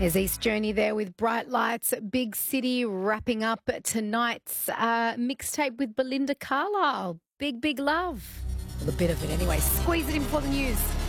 There's East Journey there with Bright Lights, Big City, wrapping up tonight's mixtape with Belinda Carlisle. Big, big love. Well, a bit of it anyway. Squeeze it in for the news.